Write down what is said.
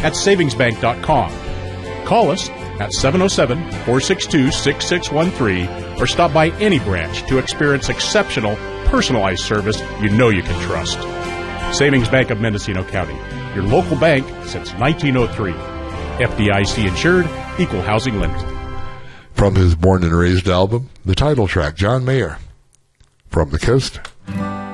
at savingsbank.com. Call us at 707-462-6613 or stop by any branch to experience exceptional, personalized service you know you can trust. Savings Bank of Mendocino County, your local bank since 1903. FDIC insured, equal housing lender. From his Born and Raised album, the title track, John Mayer, From the Coast